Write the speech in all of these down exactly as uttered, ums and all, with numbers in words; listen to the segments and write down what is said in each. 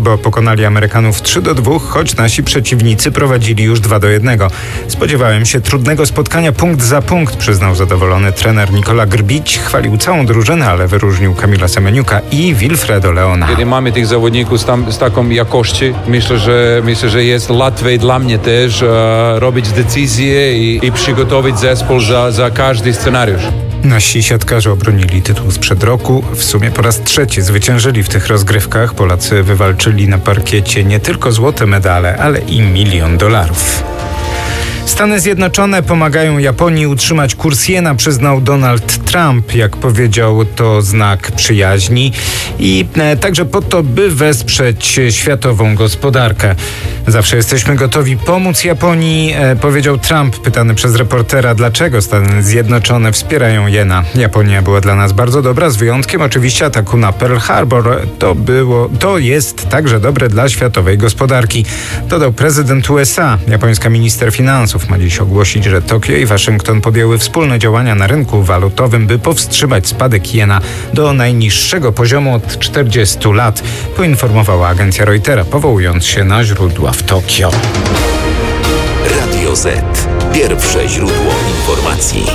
bo pokonali Amerykanów trzy do dwóch, choć nasi przeciwnicy prowadzili już dwa do jednego. Spodziewałem się trudnego spotkania punkt za punkt, przyznał zadowolony trener Nikola Grbić. Chwalił całą drużynę, ale wyróżnił Kamila Semeniuka i Wilfredo Leona. Kiedy mamy tych zawodników z, tam, z taką jakością, myślę, że myślę, że jest łatwiej dla mnie też e, robić decyzje i, i przygotować zespół za, za każdy scenariusz. Nasi siatkarze obronili tytuł sprzed roku. W sumie po raz trzeci zwyciężyli w tych rozgrywkach. Polacy wywalczyli na parkiecie nie tylko złote medale, ale i milion dolarów. Stany Zjednoczone pomagają Japonii utrzymać kurs jena, przyznał Donald Trump. Jak powiedział, to znak przyjaźni i e, także po to, by wesprzeć światową gospodarkę. Zawsze jesteśmy gotowi pomóc Japonii, e, powiedział Trump, pytany przez reportera, dlaczego Stany Zjednoczone wspierają jena. Japonia była dla nas bardzo dobra, z wyjątkiem oczywiście ataku na Pearl Harbor. To było, to jest także dobre dla światowej gospodarki, dodał prezydent U S A. Japońska minister finansów ma dziś ogłosić, że Tokio i Waszyngton podjęły wspólne działania na rynku walutowym, by powstrzymać spadek jena do najniższego poziomu od czterdziestu lat, poinformowała agencja Reutera, powołując się na źródła w Tokio. Radio Z. Pierwsze źródło informacji.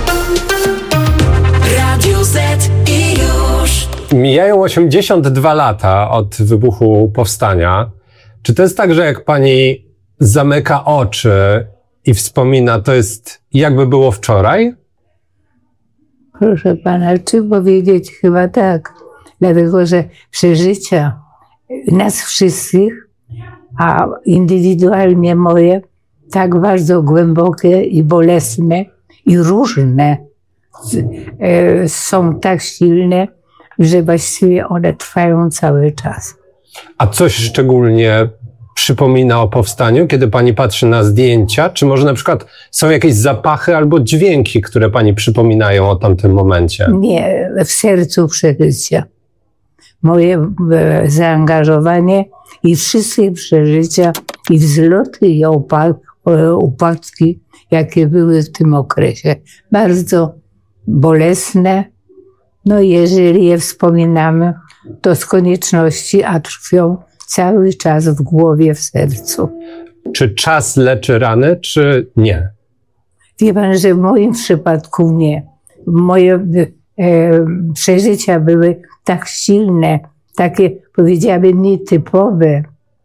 Radio Z i już. Mijają osiemdziesiąt dwa lata od wybuchu powstania. Czy to jest tak, że jak pani zamyka oczy i wspomina, to jest jakby było wczoraj? Proszę pana, czy powiedzieć? Chyba tak. Dlatego, że przeżycia nas wszystkich, a indywidualnie moje, tak bardzo głębokie i bolesne i różne, są tak silne, że właściwie one trwają cały czas. A coś szczególnie przypomina o powstaniu, kiedy pani patrzy na zdjęcia? Czy może na przykład są jakieś zapachy albo dźwięki, które pani przypominają o tamtym momencie? Nie, w sercu przeżycia. Moje zaangażowanie i wszystkie przeżycia, i wzloty, i upadki, jakie były w tym okresie. Bardzo bolesne. No jeżeli je wspominamy, to z konieczności, a trwią cały czas w głowie, w sercu. Czy czas leczy rany, czy nie? Wie pan, że w moim przypadku nie. Moje e, przeżycia były tak silne, takie, powiedziałabym, nietypowe,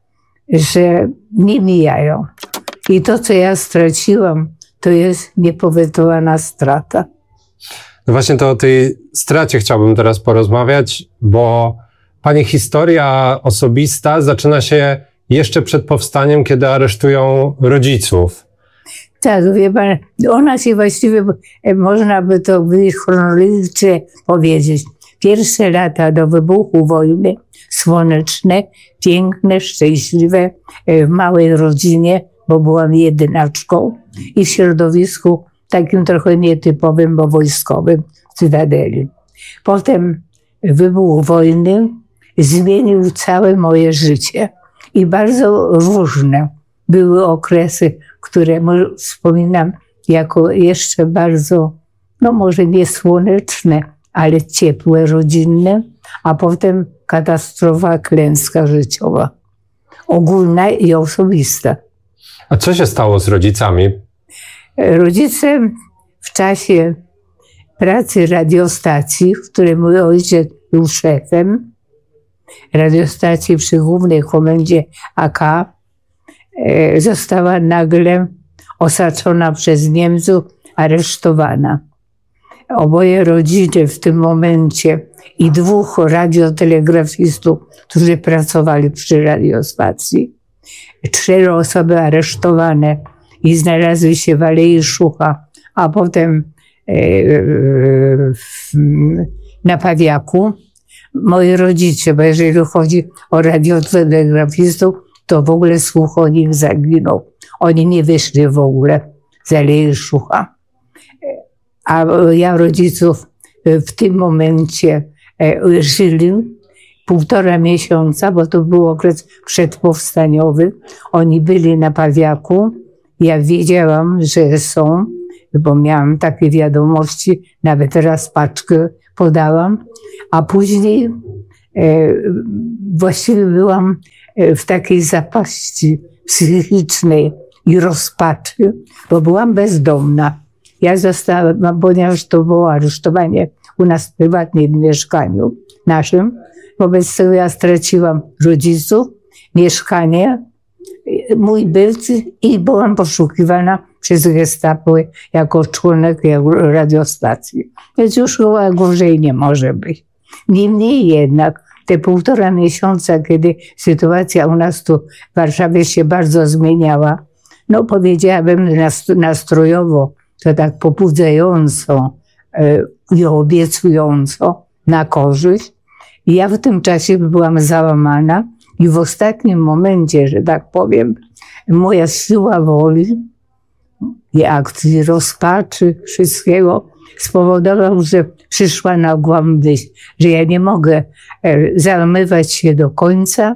że nie mijają. I to, co ja straciłam, to jest niepowetowana strata. No właśnie to o tej stracie chciałbym teraz porozmawiać, bo pani historia osobista zaczyna się jeszcze przed powstaniem, kiedy aresztują rodziców. Tak, wie pan, ona się właściwie, można by to chronologicznie powiedzieć. Pierwsze lata do wybuchu wojny, słoneczne, piękne, szczęśliwe, w małej rodzinie, bo byłam jedynaczką i w środowisku takim trochę nietypowym, bo wojskowym, w Cytadeli. Potem wybuch wojny zmienił całe moje życie i bardzo różne były okresy, które wspominam jako jeszcze bardzo, no może nie słoneczne, ale ciepłe, rodzinne, a potem katastrofa, klęska życiowa, ogólna i osobista. A co się stało z rodzicami? Rodzice w czasie pracy radiostacji, w której mój ojciec był szefem, radiostacji przy Głównej Komendzie A K, e, została nagle osaczona przez Niemców, aresztowana. Oboje rodzice w tym momencie i dwóch radiotelegrafistów, którzy pracowali przy radiostacji, cztery osoby aresztowane i znalazły się w Alei Szucha, a potem e, e, w, na Pawiaku. Moi rodzice, bo jeżeli chodzi o radiotelegrafistów, to w ogóle słuch o nich zaginął. Oni nie wyszli w ogóle z Alei Szucha. A ja rodziców w tym momencie e, żyli półtora miesiąca, bo to był okres przedpowstaniowy. Oni byli na Pawiaku. Ja wiedziałam, że są, bo miałam takie wiadomości, nawet raz paczkę podałam, a później właściwie byłam w takiej zapaści psychicznej i rozpaczy, bo byłam bezdomna. Ja zostałam, ponieważ to było aresztowanie u nas prywatnie w mieszkaniu naszym, wobec tego ja straciłam rodziców, mieszkanie, mój byt i byłam poszukiwana przez Gestapo jako członek radiostacji. Więc już chyba gorzej nie może być. Niemniej jednak te półtora miesiąca, kiedy sytuacja u nas tu w Warszawie się bardzo zmieniała, no powiedziałabym nastrojowo, to tak pobudzająco i obiecująco na korzyść. I ja w tym czasie byłam załamana i w ostatnim momencie, że tak powiem, moja siła woli i akcji rozpaczy, wszystkiego spowodował, że przyszła nagła myśl, że ja nie mogę załamywać się do końca.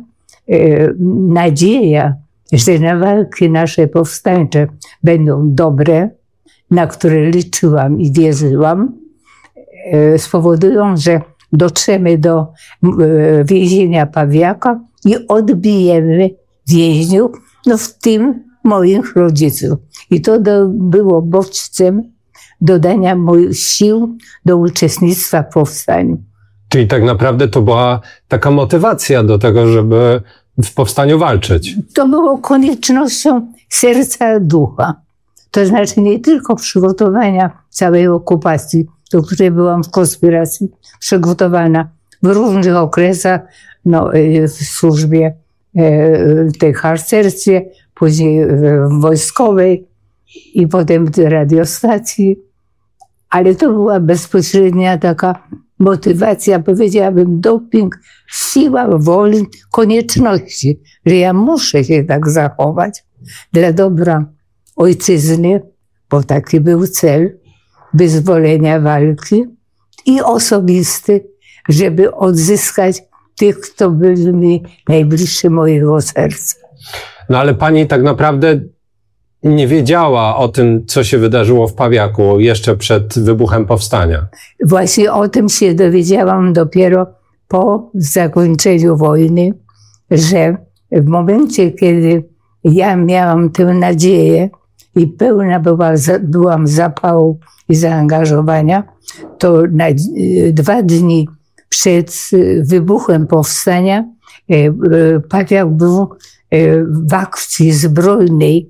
Nadzieja, że na walki nasze powstańcze będą dobre, na które liczyłam i wierzyłam, spowodują, że dotrzemy do więzienia Pawiaka i odbijemy więźniów, no w tym moich rodziców. I to do, było bodźcem dodania moich sił do uczestnictwa w powstaniu. Czyli tak naprawdę to była taka motywacja do tego, żeby w powstaniu walczyć. To było koniecznością serca, ducha. To znaczy nie tylko przygotowania całej okupacji, do której byłam w konspiracji przygotowana w różnych okresach, no, w służbie tej harcerstwie, później w wojskowej i potem w radiostacji. Ale to była bezpośrednia taka motywacja, powiedziałabym, doping, siła woli, konieczności, że ja muszę się tak zachować dla dobra ojczyzny, bo taki był cel wyzwolenia walki i osobisty, żeby odzyskać tych, kto byli mi najbliższy mojego serca. No ale pani tak naprawdę nie wiedziała o tym, co się wydarzyło w Pawiaku jeszcze przed wybuchem powstania. Właśnie o tym się dowiedziałam dopiero po zakończeniu wojny, że w momencie, kiedy ja miałam tę nadzieję i pełna była, byłam zapału i zaangażowania, to na dwa dni przed wybuchem powstania Pawiak był w akcji zbrojnej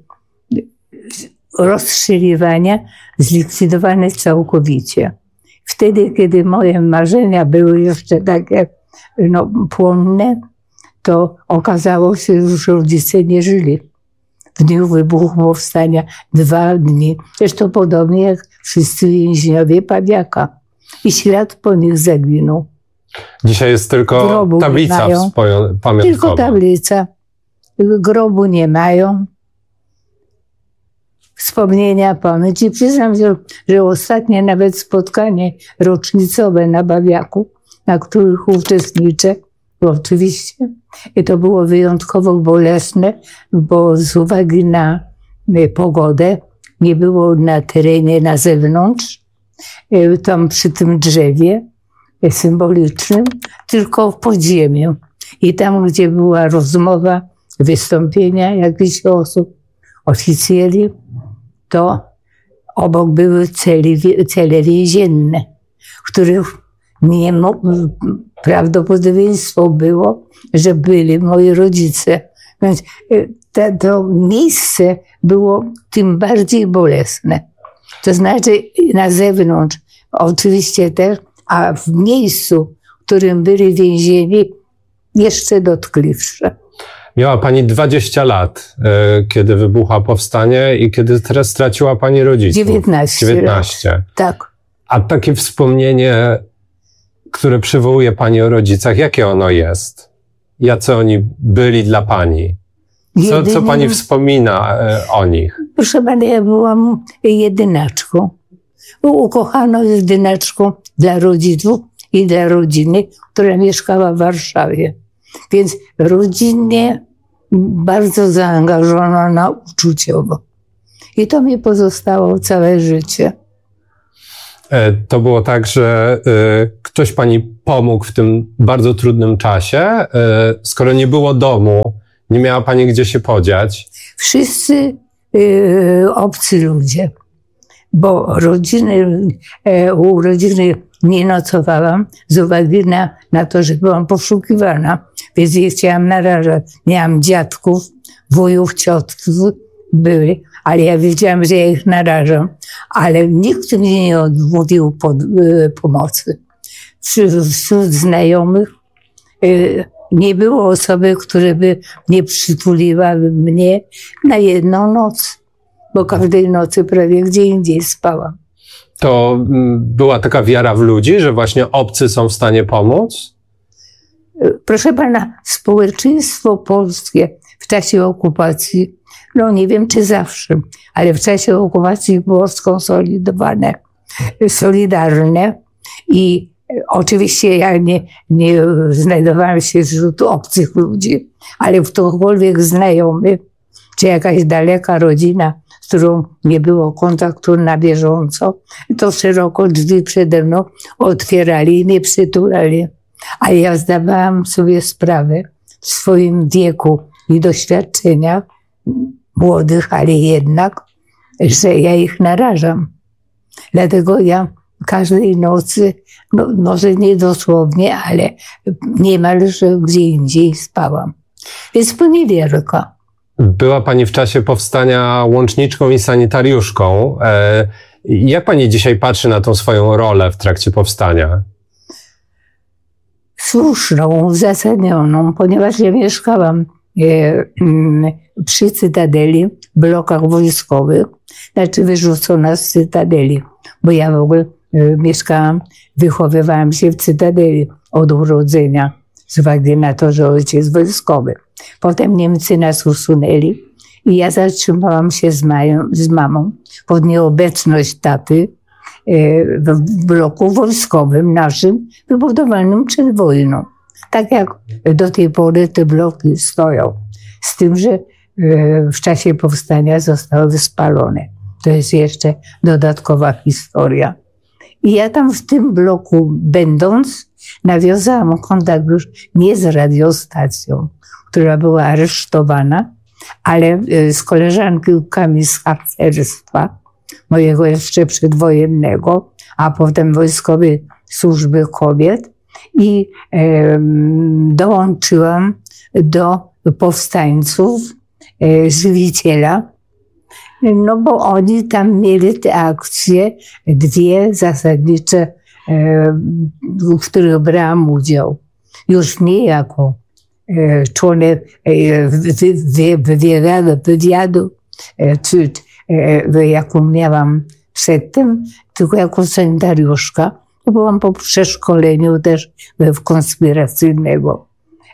rozstrzeliwania zlikwidowany całkowicie. Wtedy, kiedy moje marzenia były jeszcze takie no, płonne, to okazało się, że rodzice nie żyli. W dniu wybuchu powstania dwa dni. Zresztą podobnie jak wszyscy więźniowie Pawiaka. I ślad po nich zaginął. Dzisiaj jest tylko grobu tablica pamiątkowa. Tylko tablica. Grobu nie mają. Wspomnienia, pamięci. Przyznam się, że ostatnie nawet spotkanie rocznicowe na Pawiaku, na których uczestniczę, oczywiście. I to było wyjątkowo bolesne, bo z uwagi na pogodę nie było na terenie na zewnątrz, tam przy tym drzewie symbolicznym, tylko w podziemiu. I tam, gdzie była rozmowa, wystąpienia jakichś osób, oficjeli, to obok były cele, cele więzienne, w których nie prawdopodobieństwo było, że byli moi rodzice. Więc to, to miejsce było tym bardziej bolesne. To znaczy na zewnątrz oczywiście też, a w miejscu, w którym byli więzieni, jeszcze dotkliwsze. Miała pani dwadzieścia lat, kiedy wybuchło powstanie i kiedy teraz straciła pani rodziców. dziewiętnaście. dziewiętnaście. Lat. Tak. A takie wspomnienie, które przywołuje pani o rodzicach, jakie ono jest? Jacy oni byli dla pani? Co, co pani wspomina o nich? Proszę pana, ja byłam jedynaczką. Ukochaną jedynaczką dla rodziców i dla rodziny, która mieszkała w Warszawie. Więc rodzinnie bardzo zaangażowana uczuciowo. I to mi pozostało całe życie. To było tak, że ktoś pani pomógł w tym bardzo trudnym czasie. Skoro nie było domu, nie miała pani gdzie się podziać. Wszyscy y, obcy ludzie, bo rodziny, e, u rodziny nie nocowałam z uwagi na, na to, że byłam poszukiwana, więc nie chciałam narażać. Miałam dziadków, wujów, ciotków były, ale ja wiedziałam, że ja ich narażam, ale nikt mi nie odmówił pod, y, pomocy. Wśród, wśród znajomych y, nie było osoby, która by nie przytuliła mnie na jedną noc, bo każdej nocy prawie gdzie indziej spałam. To była taka wiara w ludzi, że właśnie obcy są w stanie pomóc? Proszę pana, społeczeństwo polskie w czasie okupacji, no nie wiem czy zawsze, ale w czasie okupacji było skonsolidowane, solidarne i oczywiście ja nie, nie znajdowałam się wśród obcych ludzi, ale ktokolwiek znajomy, czy jakaś daleka rodzina, z którą nie było kontaktu na bieżąco, to szeroko drzwi przede mną otwierali i mnie przytulali. A ja zdawałam sobie sprawę w swoim wieku i doświadczeniach, młodych, ale jednak, że ja ich narażam. Dlatego ja każdej nocy, no, może nie dosłownie, ale niemalże gdzie indziej spałam. Więc poniewierka. Była pani w czasie powstania łączniczką i sanitariuszką. E, jak pani dzisiaj patrzy na tą swoją rolę w trakcie powstania? Słuszną, uzasadnioną, ponieważ ja mieszkałam e, m, przy Cytadeli, w blokach wojskowych, znaczy wyrzucona z Cytadeli, bo ja w ogóle e, mieszkałam, wychowywałam się w Cytadeli od urodzenia, z uwagi na to, że ojciec wojskowy. Potem Niemcy nas usunęli i ja zatrzymałam się z, mają, z mamą pod nieobecność taty e, w bloku wojskowym naszym, wybudowanym przed wojną. Tak jak do tej pory te bloki stoją. Z tym, że e, w czasie powstania zostały spalone. To jest jeszcze dodatkowa historia. I ja tam w tym bloku będąc, nawiązałam kontakt już nie z radiostacją, która była aresztowana, ale z koleżankami z harcerstwa, mojego jeszcze przedwojennego, a potem Wojskowej Służby Kobiet i e, dołączyłam do powstańców e, Żywiciela, no bo oni tam mieli te akcje, dwie zasadnicze, w których brałam udział. Już nie jako członek wywiadu, wywiadu czy jaką miałam przedtem, tylko jako sanitariuszka. Byłam po przeszkoleniu też konspiracyjnego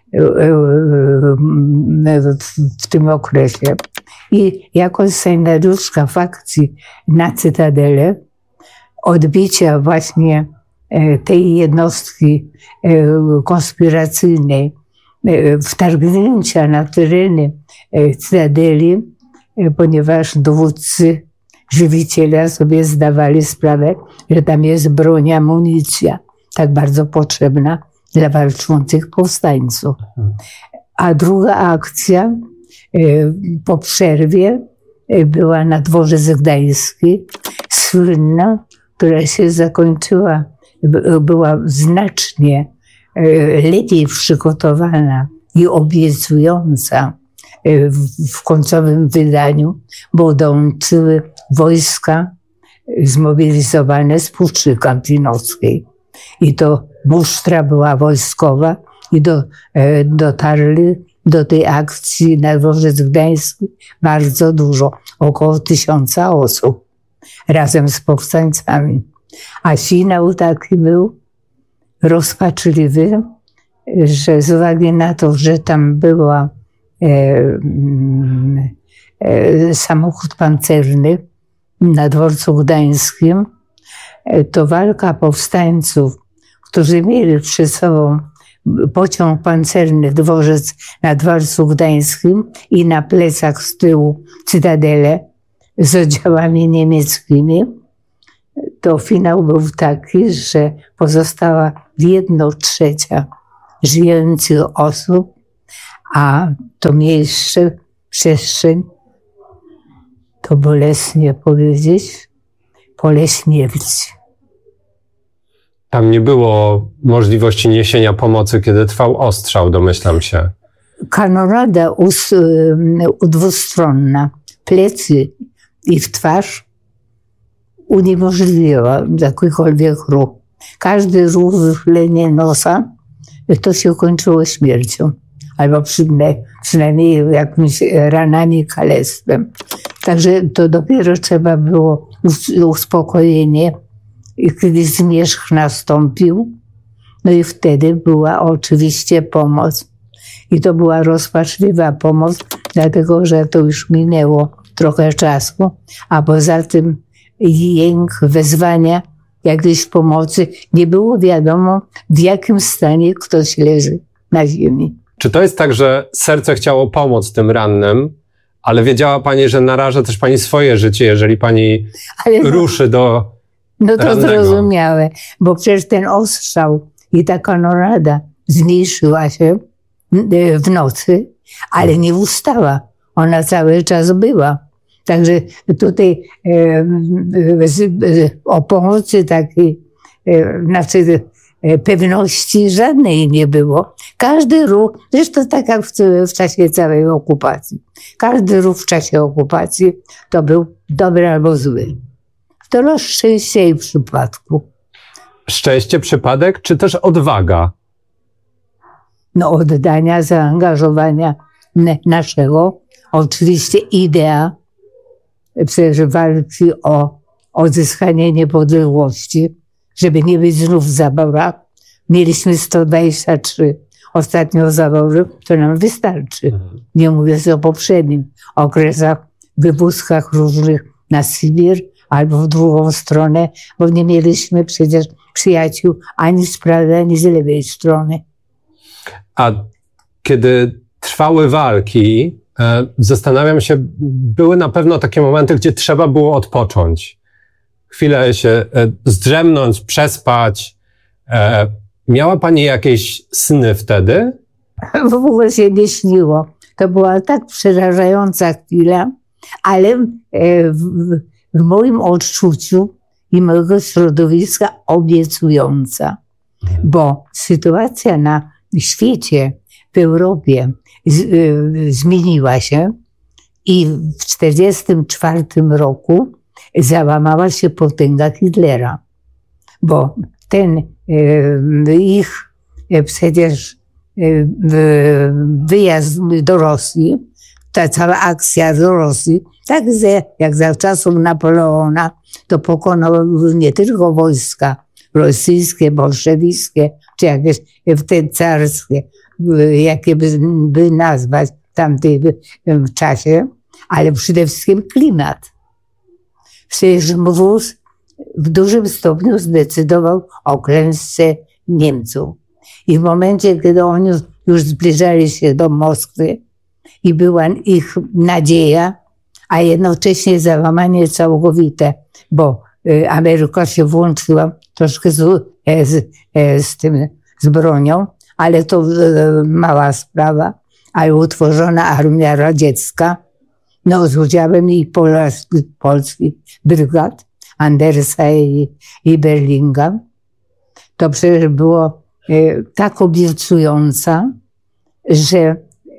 w tym okresie. I jako sanitariuszka w akcji na Cytadelę, odbicia właśnie tej jednostki konspiracyjnej, wtargnięcia na tereny Cytadeli, ponieważ dowódcy Żywiciela sobie zdawali sprawę, że tam jest broń, amunicja, tak bardzo potrzebna dla walczących powstańców. A druga akcja po przerwie była na Dworzec Gdański, słynna, która się zakończyła, była znacznie lepiej przygotowana i obiecująca w końcowym wydaniu, bo dołączyły wojska zmobilizowane z Puszczy Kampinowskiej. I to musztra była wojskowa i do, dotarli do tej akcji na Dworzec Gdański bardzo dużo, około tysiąca osób, razem z powstańcami. A finał taki był rozpaczliwy, że z uwagi na to, że tam była e, e, samochód pancerny na Dworcu Gdańskim, e, to walka powstańców, którzy mieli przed sobą pociąg pancerny, dworzec na Dworcu Gdańskim i na plecach z tyłu Cytadelę z oddziałami niemieckimi, to finał był taki, że pozostała jedno trzecia żyjących osób, a to miejsce, przestrzeń, to bolesnie powiedzieć, pole śmierci. Tam nie było możliwości niesienia pomocy, kiedy trwał ostrzał, domyślam się. Kanonada us, dwustronna, plecy i w twarz uniemożliwiła jakikolwiek ruch. Każdy ruch, wychylenie nosa, to się kończyło śmiercią. Albo przynajmniej, przynajmniej jakimiś ranami, kalectwem. Także to dopiero trzeba było uspokojenie. I kiedy zmierzch nastąpił, no i wtedy była oczywiście pomoc. I to była rozpaczliwa pomoc, dlatego że to już minęło trochę czasu, a poza tym jęk, wezwania jakiejś pomocy, nie było wiadomo, w jakim stanie ktoś leży na ziemi. Czy to jest tak, że serce chciało pomóc tym rannym, ale wiedziała pani, że naraża też pani swoje życie, jeżeli pani ale no, ruszy do No to rannego. Zrozumiałe, bo przecież ten ostrzał i ta kanonada zmniejszyła się w nocy, ale nie ustała. Ona cały czas była. Także tutaj e, e, o pomocy takiej, e, znaczy e, pewności żadnej nie było. Każdy ruch, zresztą tak jak w, w czasie całej okupacji, każdy ruch w czasie okupacji to był dobry albo zły. To los szczęścia i przypadku. Szczęście, przypadek, czy też odwaga? No oddania, zaangażowania naszego. Oczywiście idea przecież walki o odzyskanie niepodległości, żeby nie być znów w zaborach. Mieliśmy sto dwadzieścia trzy ostatnio zabory, to nam wystarczy. Nie mówiąc o poprzednim okresach, wywózkach różnych na Sybir, albo w drugą stronę, bo nie mieliśmy przecież przyjaciół ani z prawej, ani z lewej strony. A kiedy trwały walki, e, zastanawiam się, były na pewno takie momenty, gdzie trzeba było odpocząć. Chwilę się e, zdrzemnąć, przespać. E, miała pani jakieś sny wtedy? W ogóle się nie śniło. To była tak przerażająca chwila, ale e, w, w moim odczuciu i mojego środowiska obiecująca, bo sytuacja na świecie, w Europie z, y, zmieniła się i w tysiąc dziewięćset czterdziestym czwartym roku załamała się potęga Hitlera, bo ten y, ich y, przecież y, wyjazd do Rosji, ta cała akcja do Rosji, tak jak za czasów Napoleona, to pokonał nie tylko wojska rosyjskie, bolszewickie, czy jakieś wtedy carskie, jakie by, by nazwać w tamtym czasie, ale przede wszystkim klimat. Przecież mróz w dużym stopniu zdecydował o klęsce Niemców. I w momencie, kiedy oni już zbliżali się do Moskwy i była ich nadzieja, a jednocześnie załamanie całkowite, bo Ameryka się włączyła troszkę z, z, z tym, z bronią, ale to mała sprawa, ale utworzona armia radziecka, no z udziałem i polskich, polskich brygad, Andersa i, i Berlinga, to przecież było e, tak obiecująca, że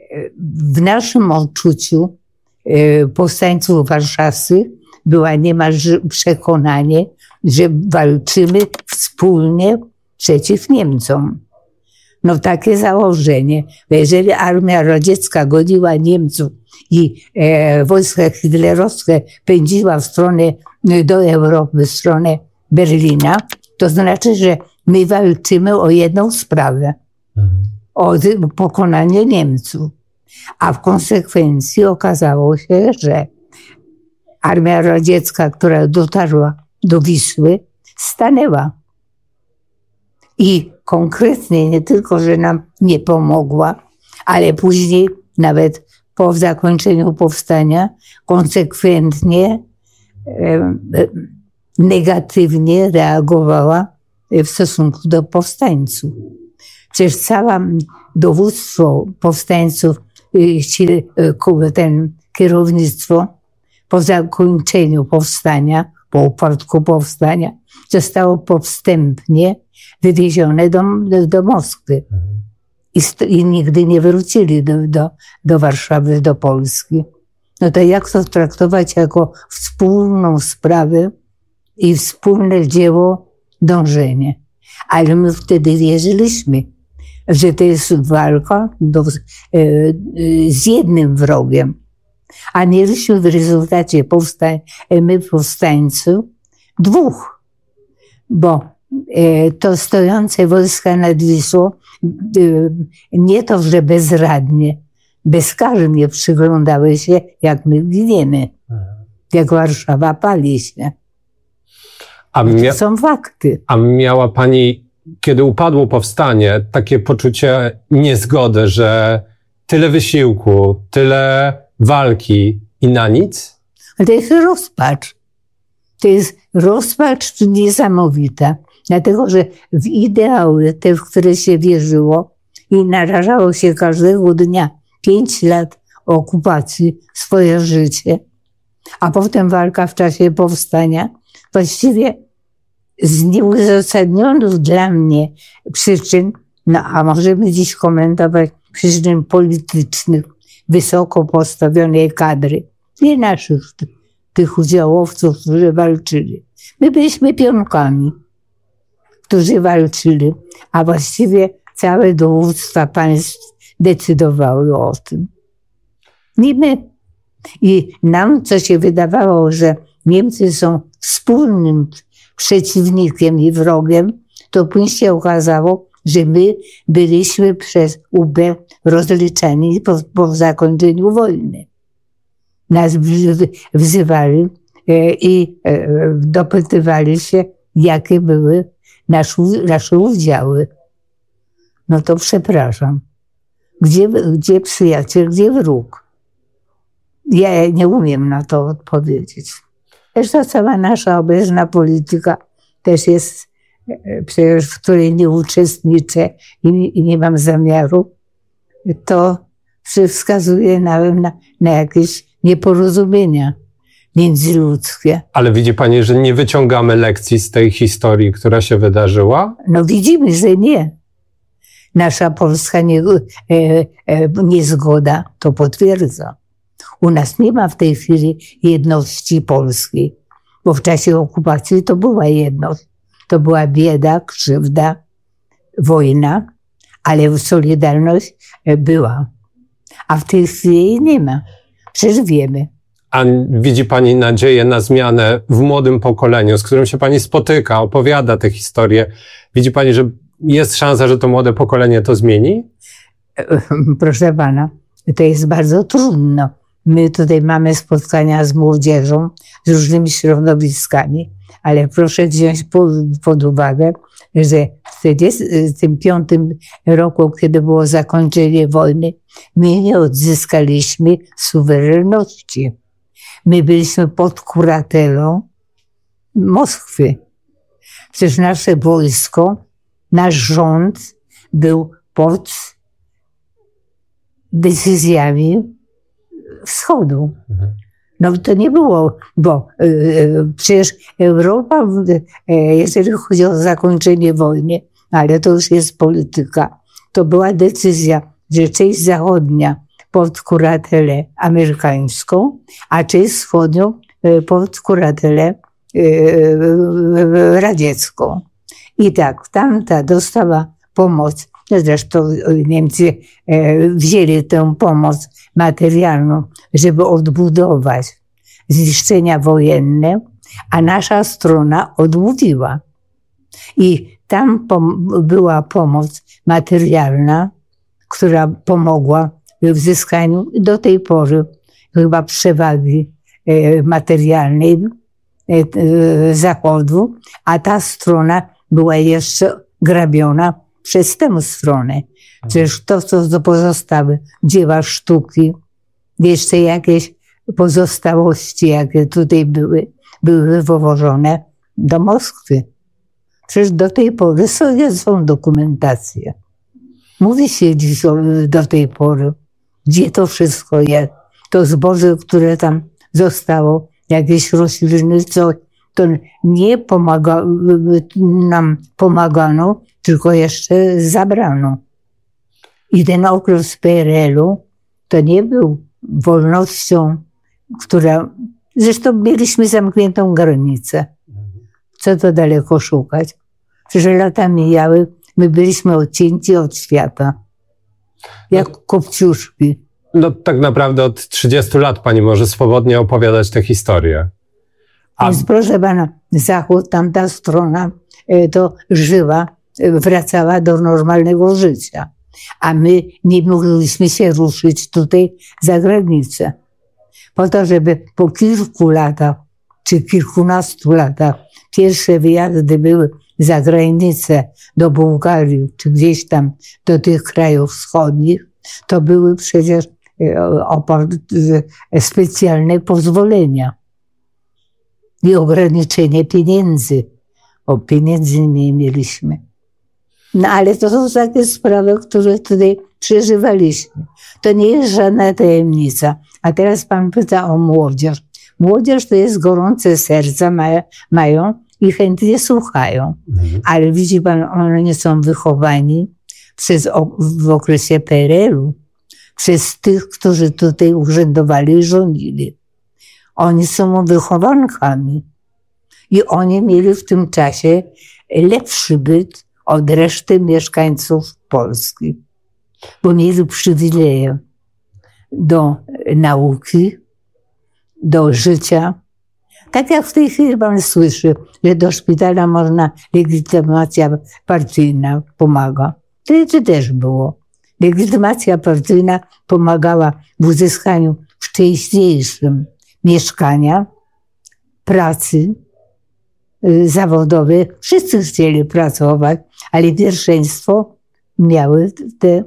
w naszym odczuciu e, powstańców warszawskich była niemal przekonanie, że walczymy wspólnie przeciw Niemcom. No takie założenie, jeżeli armia radziecka goniła Niemców i e, wojska hitlerowskie pędziła w stronę do Europy, w stronę Berlina, to znaczy, że my walczymy o jedną sprawę, mhm. o pokonanie Niemców. A w konsekwencji okazało się, że armia radziecka, która dotarła do Wisły, stanęła. I konkretnie nie tylko, że nam nie pomogła, ale później nawet po zakończeniu powstania konsekwentnie negatywnie reagowała w stosunku do powstańców. Przecież całe dowództwo powstańców, ten kierownictwo po zakończeniu powstania, po upadku powstania, zostało powstępnie wywiezione do, do Moskwy. I, st- I nigdy nie wrócili do, do, do Warszawy, do Polski. No to jak to traktować jako wspólną sprawę i wspólne dzieło, dążenie. Ale my wtedy wierzyliśmy, że to jest walka do, e, e, z jednym wrogiem. A mieliśmy w rezultacie powstań, my powstańców dwóch. Bo e, to stojące wojska nad Wisłą e, nie to, że bezradnie, bezkarnie przyglądały się, jak my giniemy. Jak Warszawa pali się. A, mia- to są fakty. a miała pani, kiedy upadło powstanie, takie poczucie niezgody, że tyle wysiłku, tyle walki i na nic? Ale to jest rozpacz. To jest rozpacz niesamowita. Dlatego, że w ideały te, w które się wierzyło i narażało się każdego dnia pięć lat okupacji, swoje życie, a potem walka w czasie powstania, właściwie z nieuzasadnionych dla mnie przyczyn, no a możemy dziś komentować przyczyn politycznych, wysoko postawionej kadry, nie naszych tych udziałowców, którzy walczyli. My byliśmy pionkami, którzy walczyli, a właściwie całe dowództwa państw decydowały o tym. Nie my. I nam, co się wydawało, że Niemcy są wspólnym przeciwnikiem i wrogiem, to później się okazało, że my byliśmy przez U B rozliczeni po, po zakończeniu wojny. Nas wzywali i dopytywali się, jakie były nasze, nasze udziały. No to przepraszam. Gdzie, gdzie przyjaciel, gdzie wróg? Ja nie umiem na to odpowiedzieć. Zresztą cała nasza obecna polityka też jest, przecież w której nie uczestniczę i, i nie mam zamiaru, to wskazuje na, na, na jakieś nieporozumienia międzyludzkie. Ale widzi pani, że nie wyciągamy lekcji z tej historii, która się wydarzyła? No widzimy, że nie. Nasza polska nie, e, e, niezgoda to potwierdza. U nas nie ma w tej chwili jedności polskiej, bo w czasie okupacji to była jedność. To była bieda, krzywda, wojna, ale solidarność była. A w tej chwili jej nie ma. Przecież wiemy. A widzi pani nadzieję na zmianę w młodym pokoleniu, z którym się pani spotyka, opowiada te historie? Widzi pani, że jest szansa, że to młode pokolenie to zmieni? Proszę pana, to jest bardzo trudno. My tutaj mamy spotkania z młodzieżą, z różnymi środowiskami, ale proszę wziąć pod, pod uwagę, że w czterdziestym piątym roku, kiedy było zakończenie wojny, my nie odzyskaliśmy suwerenności. My byliśmy pod kuratelą Moskwy. Przecież nasze wojsko, nasz rząd był pod decyzjami Wschodu. No to nie było, bo y, przecież Europa, y, jeżeli chodzi o zakończenie wojny, ale to już jest polityka, to była decyzja, że część zachodnia pod kuratelę amerykańską, a część wschodnią y, pod kuratelę y, radziecką. I tak, tamta dostała pomoc. Zresztą Niemcy wzięli tę pomoc materialną, żeby odbudować zniszczenia wojenne, a nasza strona odmówiła. I tam pom- była pomoc materialna, która pomogła w zyskaniu do tej pory chyba przewagi materialnej Zachodu, a ta strona była jeszcze grabiona przez tę stronę. Przecież to, co pozostały dzieła sztuki, jeszcze jakieś pozostałości, jakie tutaj były, były wywożone do Moskwy. Przecież do tej pory są, są dokumentacje. Mówi się dziś o, do tej pory, gdzie to wszystko jest. To zboże, które tam zostało, jakieś rośliny, co to nie pomaga, nam pomagano, tylko jeszcze zabrano. I ten okres P R L-u to nie był wolnością, która... Zresztą mieliśmy zamkniętą granicę. Co to daleko szukać? Przecież lata mijały, my byliśmy odcięci od świata. Jak no, kopciuszki. No tak naprawdę od trzydziestu lat pani może swobodnie opowiadać tę historię. A... Więc proszę pana, Zachód, tamta strona to żyła, wracała do normalnego życia. A my nie mogliśmy się ruszyć tutaj za granicę. Po to, żeby po kilku latach, czy kilkunastu latach, pierwsze wyjazdy były za granicę, do Bułgarii, czy gdzieś tam do tych krajów wschodnich, to były przecież specjalne pozwolenia i ograniczenie pieniędzy. O pieniędzy nie mieliśmy. No ale to są takie sprawy, które tutaj przeżywaliśmy. To nie jest żadna tajemnica. A teraz pan pyta o młodzież. Młodzież to jest gorące serca, ma, mają i chętnie słuchają. Mhm. Ale widzi pan, oni są wychowani przez, w okresie P R L-u przez tych, którzy tutaj urzędowali i rządzili. Oni są wychowankami. I oni mieli w tym czasie lepszy byt od reszty mieszkańców Polski. Bo mieli przywileje do nauki, do życia. Tak jak w tej chwili pan słyszy, że do szpitala można, legitymacja partyjna pomaga. To też było. Legitymacja partyjna pomagała w uzyskaniu wcześniejszym mieszkania, pracy zawodowej. Wszyscy chcieli pracować, ale pierwszeństwo miały te,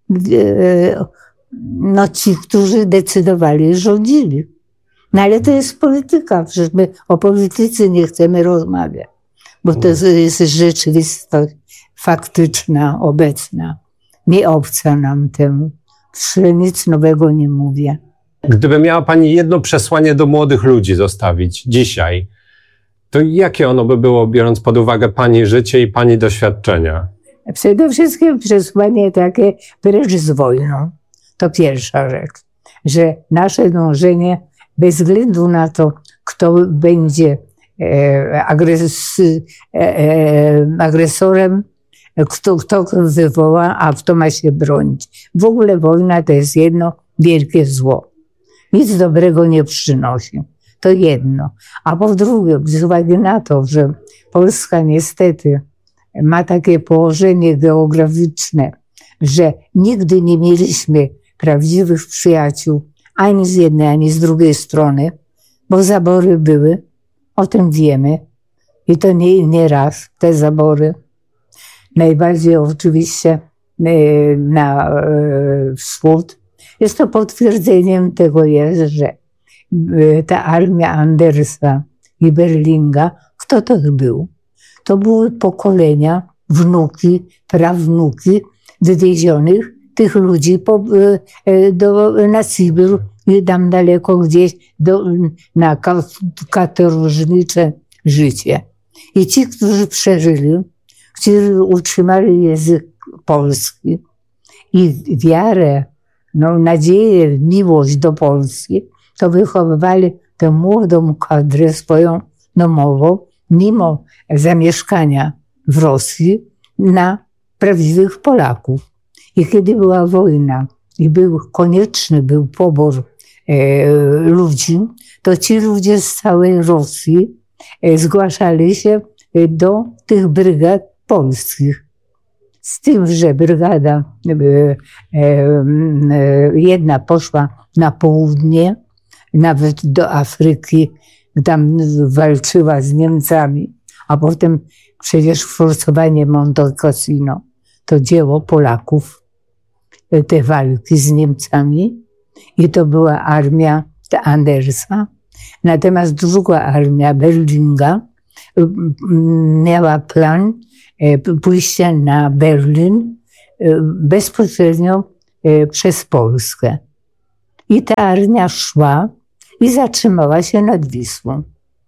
no ci, którzy decydowali i rządzili. No ale to jest polityka, przecież my o polityce nie chcemy rozmawiać, bo to jest rzeczywistość faktyczna, obecna, nie obca nam temu. Nic nowego nie mówię. Gdyby miała pani jedno przesłanie do młodych ludzi zostawić dzisiaj, to jakie ono by było, biorąc pod uwagę pani życie i pani doświadczenia? Przede wszystkim przesłanie takie, precz z wojną. To pierwsza rzecz, że nasze dążenie, bez względu na to, kto będzie e, agres, e, e, agresorem, kto, kto wywoła, a kto ma się bronić. W ogóle wojna to jest jedno wielkie zło. Nic dobrego nie przynosi. To jedno. A po drugie, z uwagi na to, że Polska niestety ma takie położenie geograficzne, że nigdy nie mieliśmy prawdziwych przyjaciół ani z jednej, ani z drugiej strony, bo zabory były, o tym wiemy. I to nie, nie raz, te zabory. Najbardziej oczywiście na wschód. Jest to potwierdzeniem tego jest, że ta armia Andersa i Berlinga, kto to był? To były pokolenia, wnuki, prawnuki wywiezionych tych ludzi po, do, na Sybir i tam daleko gdzieś do, na katorżnicze życie. I ci, którzy przeżyli, którzy utrzymali język polski i wiarę, no, nadzieję, miłość do Polski, to wychowywali tę młodą kadrę swoją domową, mimo zamieszkania w Rosji, na prawdziwych Polaków. I kiedy była wojna i był konieczny był pobór e, ludzi, to ci ludzie z całej Rosji e, zgłaszali się do tych brygad polskich. Z tym, że brygada e, e, jedna poszła na południe, nawet do Afryki, tam walczyła z Niemcami, a potem przecież forsowanie Monte Cassino to dzieło Polaków, te walki z Niemcami i to była armia Andersa. Natomiast druga armia Berlinga miała plan pójścia na Berlin bezpośrednio przez Polskę. I ta armia szła i zatrzymała się nad Wisłą.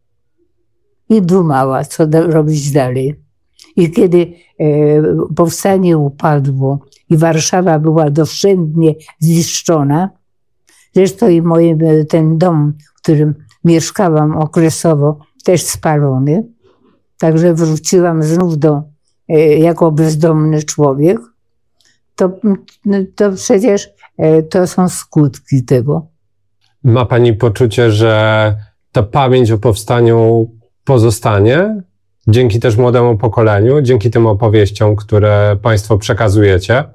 I dumała, co da, robić dalej. I kiedy e, powstanie upadło i Warszawa była dowszętnie zniszczona, zresztą i moje, ten dom, w którym mieszkałam okresowo, też spalony, także wróciłam znów do, e, jako bezdomny człowiek, to, to przecież e, to są skutki tego. Ma pani poczucie, że ta pamięć o powstaniu pozostanie dzięki też młodemu pokoleniu, dzięki tym opowieściom, które państwo przekazujecie?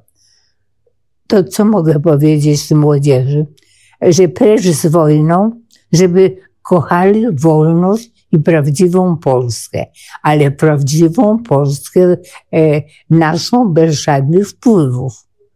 To co mogę powiedzieć młodzieży? Że precz z wojną, żeby kochali wolność i prawdziwą Polskę, ale prawdziwą Polskę e, naszą bez żadnych wpływów,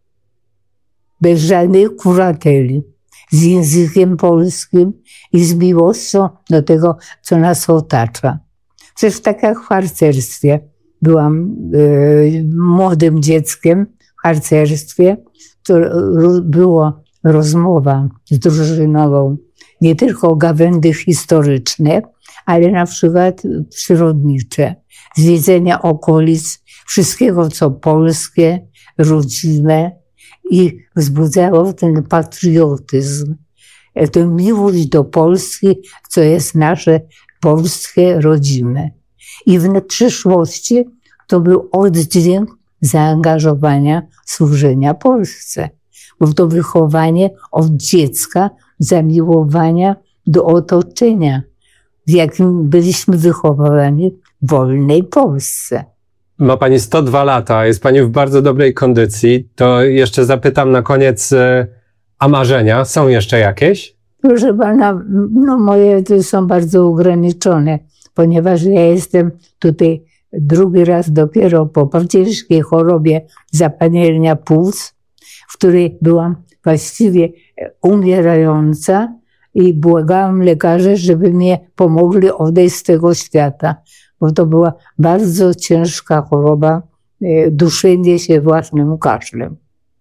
bez żadnej kurateli, z językiem polskim i z miłością do tego, co nas otacza. Przecież tak jak w harcerstwie. Byłam e, młodym dzieckiem w harcerstwie, to było rozmowa z drużynową, nie tylko gawędy historyczne, ale na przykład przyrodnicze, zwiedzenia okolic, wszystkiego co polskie, rodzime i wzbudzało ten patriotyzm, tę miłość do Polski, co jest nasze polskie, rodzime. I w przyszłości to był oddźwięk zaangażowania, służenia Polsce. Bo to wychowanie od dziecka, zamiłowania do otoczenia, w jakim byliśmy wychowani w wolnej Polsce. Ma pani sto dwa lata, jest pani w bardzo dobrej kondycji. To jeszcze zapytam na koniec, a marzenia są jeszcze jakieś? Proszę pana, no moje to są bardzo ograniczone, ponieważ ja jestem tutaj drugi raz dopiero po ciężkiej chorobie zapalenia płuc, w której byłam właściwie umierająca i błagałam lekarzy, żeby mnie pomogli odejść z tego świata, bo to była bardzo ciężka choroba, duszenie się własnym kaszlem,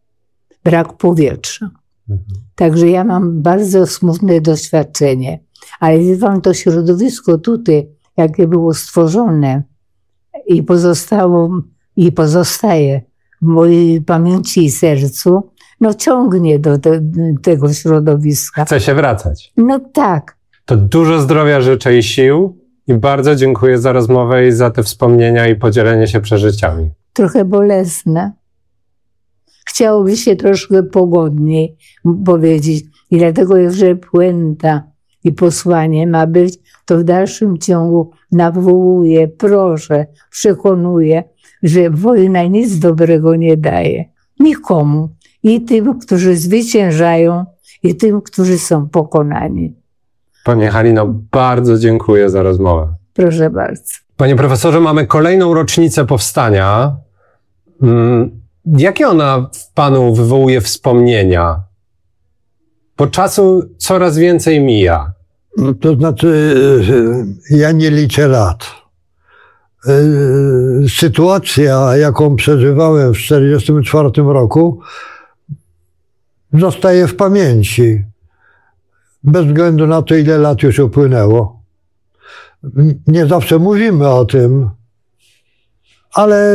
brak powietrza. Mhm. Także ja mam bardzo smutne doświadczenie, ale wie pan, to środowisko tutaj, jakie było stworzone i pozostało i pozostaje w mojej pamięci i sercu, no ciągnie do te, tego środowiska. Chce się wracać. No tak. To dużo zdrowia życzę i sił i bardzo dziękuję za rozmowę i za te wspomnienia i podzielenie się przeżyciami. Trochę bolesne. Chciałoby się troszkę pogodniej powiedzieć i dlatego, że puenta i posłanie ma być, to w dalszym ciągu nawołuję, proszę, przekonuję, że wojna nic dobrego nie daje. Nikomu. I tym, którzy zwyciężają, i tym, którzy są pokonani. Pani Halino, bardzo dziękuję za rozmowę. Proszę bardzo. Panie profesorze, mamy kolejną rocznicę powstania. Jakie ona w panu wywołuje wspomnienia? Bo czasu coraz więcej mija. No to znaczy, ja nie liczę lat. Sytuacja, jaką przeżywałem w tysiąc dziewięćset czterdziestym czwartym roku, zostaje w pamięci. Bez względu na to, ile lat już upłynęło. Nie zawsze mówimy o tym, ale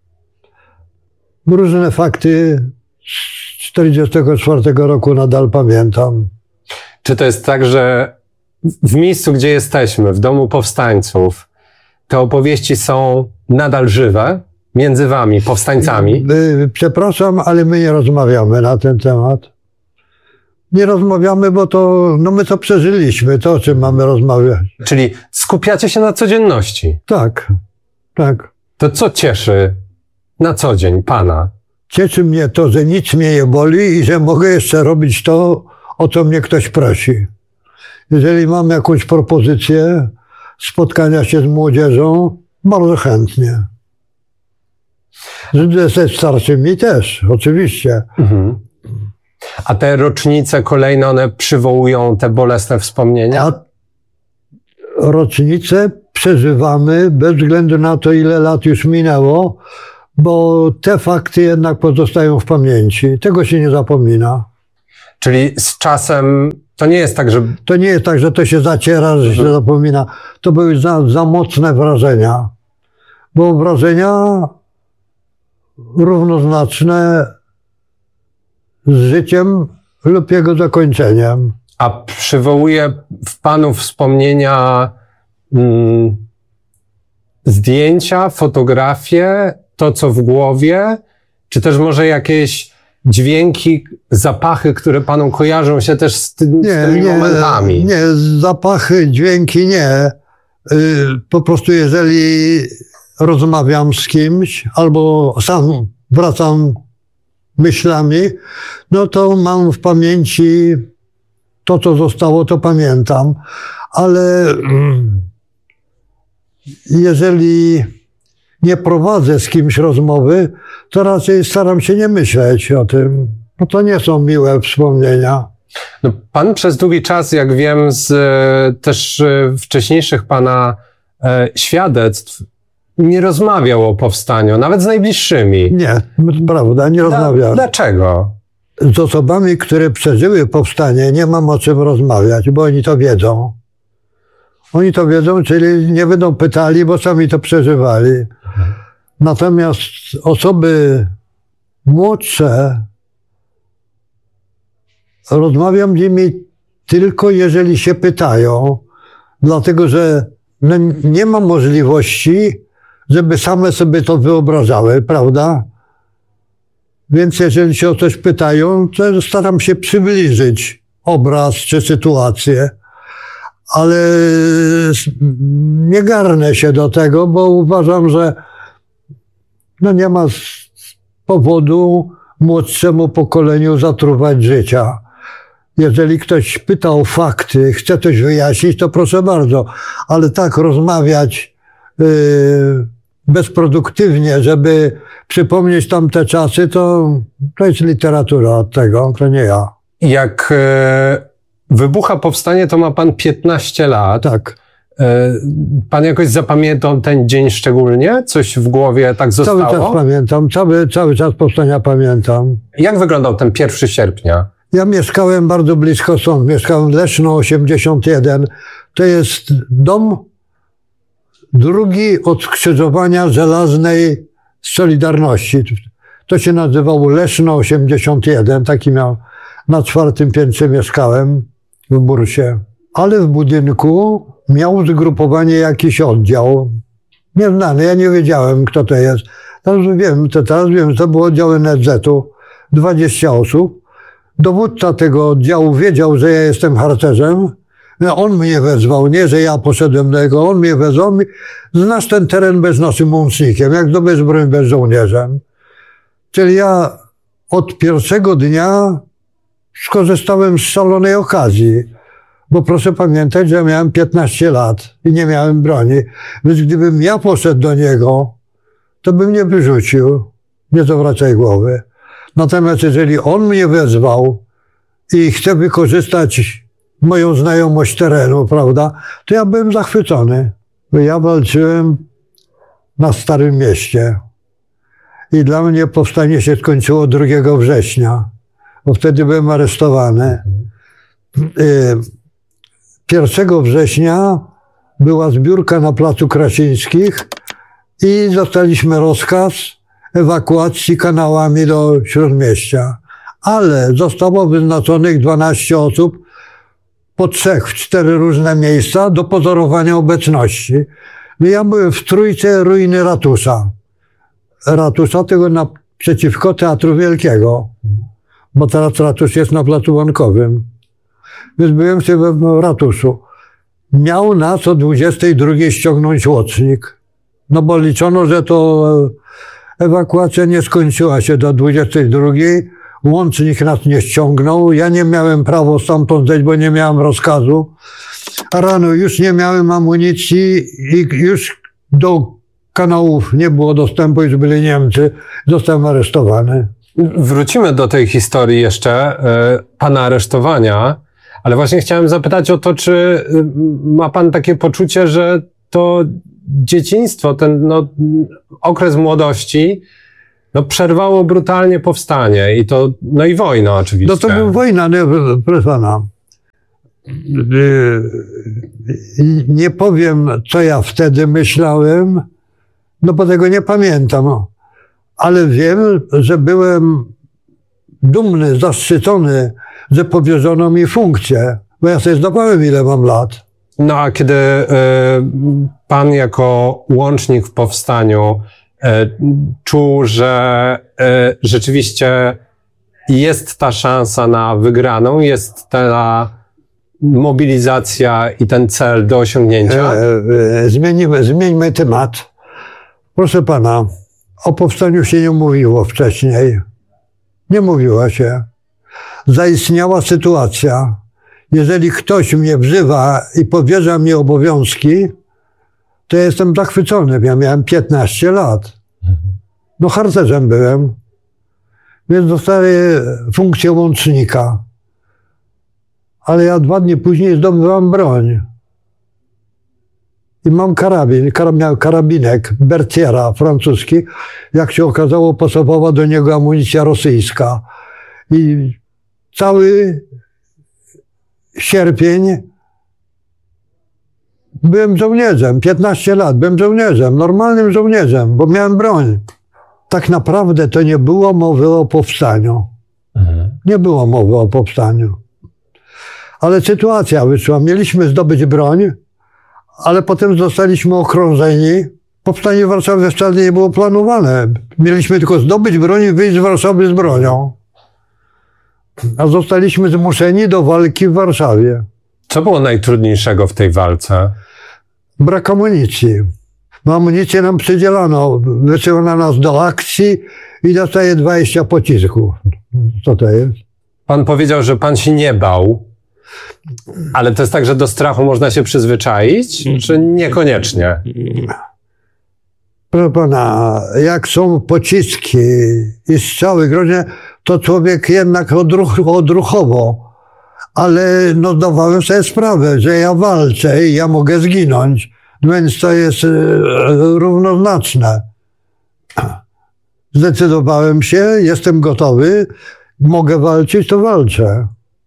różne fakty z tysiąc dziewięćset czterdziestego czwartego roku nadal pamiętam. Czy to jest tak, że w miejscu, gdzie jesteśmy, w Domu Powstańców, te opowieści są nadal żywe między wami, powstańcami? Przepraszam, ale my nie rozmawiamy na ten temat. Nie rozmawiamy, bo to, no my to przeżyliśmy, to o czym mamy rozmawiać. Czyli skupiacie się na codzienności? Tak, tak. To co cieszy na co dzień pana? Cieszy mnie to, że nic mnie nie boli i że mogę jeszcze robić to, o co mnie ktoś prosi. Jeżeli mam jakąś propozycję spotkania się z młodzieżą, bardzo chętnie. Ze starszymi też, oczywiście. Mhm. A te rocznice kolejne, one przywołują te bolesne wspomnienia? A rocznice przeżywamy, bez względu na to, ile lat już minęło, bo te fakty jednak pozostają w pamięci. Tego się nie zapomina. Czyli z czasem to nie jest tak, że... To nie jest tak, że to się zaciera, że się zapomina. To były za, za mocne wrażenia. Bo wrażenia równoznaczne z życiem lub jego zakończeniem. A przywołuje w panu wspomnienia mm, zdjęcia, fotografie, to co w głowie, czy też może jakieś dźwięki, zapachy, które panu kojarzą się też z, ty, nie, z tymi nie, momentami? Nie, zapachy, dźwięki nie. Po prostu jeżeli rozmawiam z kimś albo sam wracam myślami, no to mam w pamięci to, co zostało, to pamiętam. Ale jeżeli nie prowadzę z kimś rozmowy, to raczej staram się nie myśleć o tym. No to nie są miłe wspomnienia. No, pan przez długi czas, jak wiem, z e, też e, wcześniejszych pana e, świadectw, nie rozmawiał o powstaniu, nawet z najbliższymi. Nie, prawda, nie rozmawiam. Dlaczego? Z osobami, które przeżyły powstanie, nie mam o czym rozmawiać, bo oni to wiedzą. Oni to wiedzą, czyli nie będą pytali, bo sami to przeżywali. Natomiast osoby młodsze, rozmawiam z nimi tylko jeżeli się pytają, dlatego że no, nie ma możliwości, żeby same sobie to wyobrażały, prawda? Więc jeżeli się o coś pytają, to staram się przybliżyć obraz czy sytuację, ale nie garnę się do tego, bo uważam, że no nie ma powodu młodszemu pokoleniu zatruwać życia. Jeżeli ktoś pyta o fakty, chce coś wyjaśnić, to proszę bardzo, ale tak rozmawiać yy, bezproduktywnie, żeby przypomnieć tamte czasy, to, to jest literatura od tego, to nie ja. Jak e, wybucha powstanie, to ma pan piętnaście lat. Tak. E, pan jakoś zapamiętał ten dzień szczególnie? Coś w głowie tak zostało? Cały czas pamiętam, cały, cały czas powstania pamiętam. Jak wyglądał ten pierwszy sierpnia? Ja mieszkałem bardzo blisko stąd, mieszkałem w Leszno osiemdziesiąt jeden. To jest dom drugi od skrzyżowania Żelaznej z Solidarności. To się nazywało Leszno osiemdziesiąt jeden, taki miał, na czwartym piętrze mieszkałem w Bursie. Ale w budynku miał zgrupowanie jakiś oddział. Nieznany, ja nie wiedziałem, kto to jest. Teraz wiem, to teraz wiem, że to był oddział N S Z-u, dwadzieścia osób. Dowódca tego oddziału wiedział, że ja jestem harcerzem. On mnie wezwał, nie, że ja poszedłem do niego, on mnie wezwał. Znasz ten teren bez naszym łącznikiem, jak zdobyć broń bez żołnierzem. Czyli ja od pierwszego dnia skorzystałem z szalonej okazji, bo proszę pamiętać, że miałem piętnaście lat i nie miałem broni. Więc gdybym ja poszedł do niego, to bym mnie wyrzucił, nie zawracaj głowy. Natomiast jeżeli on mnie wezwał i chce wykorzystać moją znajomość terenu, prawda, to ja byłem zachwycony. Bo ja walczyłem na Starym Mieście i dla mnie powstanie się skończyło drugiego września, bo wtedy byłem aresztowany. pierwszego września była zbiórka na Placu Krasińskich i dostaliśmy rozkaz ewakuacji kanałami do Śródmieścia. Ale zostało wyznaczonych dwanaście osób po trzech w cztery różne miejsca do pozorowania obecności. Ja byłem w trójce ruiny ratusza. Ratusza tego naprzeciwko Teatru Wielkiego, bo teraz ratusz jest na Placu Bankowym. Więc byłem w tym ratuszu. Miał nas o dwudziestej drugiej ściągnąć łącznik. No bo liczono, że to ewakuacja nie skończyła się do dwudziestej drugiej. Łącznik nas nie ściągnął. Ja nie miałem prawa stamtąd zejść, bo nie miałem rozkazu. A rano już nie miałem amunicji i już do kanałów nie było dostępu, już byli Niemcy. Zostałem aresztowany. Wrócimy do tej historii jeszcze, y, pana aresztowania, ale właśnie chciałem zapytać o to, czy y, ma pan takie poczucie, że to dzieciństwo, ten no, okres młodości, no przerwało brutalnie powstanie i to, no i wojna oczywiście. No to była wojna, nie, proszę pana. Nie powiem, co ja wtedy myślałem, no bo tego nie pamiętam, ale wiem, że byłem dumny, zaszczycony, że powierzono mi funkcję, bo ja sobie zdawałem, ile mam lat. No a kiedy y, pan jako łącznik w powstaniu y, czuł, że y, rzeczywiście jest ta szansa na wygraną, jest ta mobilizacja i ten cel do osiągnięcia? E, e, zmienimy, zmieńmy temat. Proszę pana, o powstaniu się nie mówiło wcześniej. Nie mówiło się. Zaistniała sytuacja. Jeżeli ktoś mnie wzywa i powierza mi obowiązki, to ja jestem zachwycony. Ja miałem piętnaście lat. No harcerzem byłem. Więc dostałem funkcję łącznika. Ale ja dwa dni później zdobywam broń. I mam karabin, karab, miałem karabinek Berthiera francuski. Jak się okazało, pasowała do niego amunicja rosyjska. I cały sierpień byłem żołnierzem, piętnaście lat, byłem żołnierzem, normalnym żołnierzem, bo miałem broń. Tak naprawdę to nie było mowy o powstaniu. Mhm. Nie było mowy o powstaniu. Ale sytuacja wyszła. Mieliśmy zdobyć broń, ale potem zostaliśmy okrążeni. Powstanie w Warszawie wcale nie było planowane. Mieliśmy tylko zdobyć broń i wyjść z Warszawy z bronią. A zostaliśmy zmuszeni do walki w Warszawie. Co było najtrudniejszego w tej walce? Brak amunicji. Bo amunicję nam przydzielano. Wysyłano nas do akcji i dostaje dwadzieścia pocisków. Co to jest? Pan powiedział, że pan się nie bał. Ale to jest tak, że do strachu można się przyzwyczaić, czy niekoniecznie? Proszę pana, jak są pociski i strzały groźne, to człowiek jednak odruch, odruchowo. Ale no zdawałem sobie sprawę, że ja walczę i ja mogę zginąć. Więc to jest równoznaczne. Zdecydowałem się, jestem gotowy, mogę walczyć, to walczę.